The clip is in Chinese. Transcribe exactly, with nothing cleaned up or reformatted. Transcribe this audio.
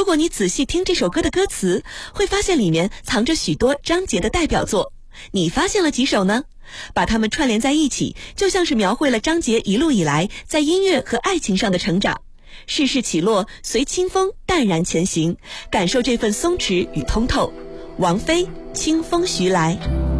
如果你仔细听这首歌的歌词，会发现里面藏着许多张杰的代表作。你发现了几首呢？把它们串联在一起，就像是描绘了张杰一路以来在音乐和爱情上的成长。世事起落，随清风淡然前行，感受这份松弛与通透。王菲，清风徐来。